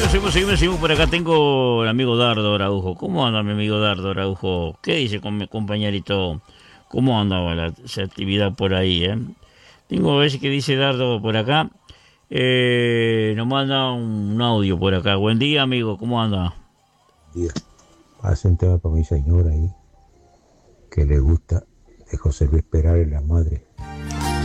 Seguimos por acá. Tengo el amigo Dardo Araujo. ¿Cómo anda mi amigo Dardo Araujo? ¿Qué dice con mi compañerito? ¿Cómo andaba esa actividad por ahí, eh? Tengo a ver qué dice Dardo por acá. Nos manda un audio por acá. Buen día, amigo. ¿Cómo anda? Día. Hace un tema para mi señora ahí, que le gusta, de José Luis Perales, La Madre.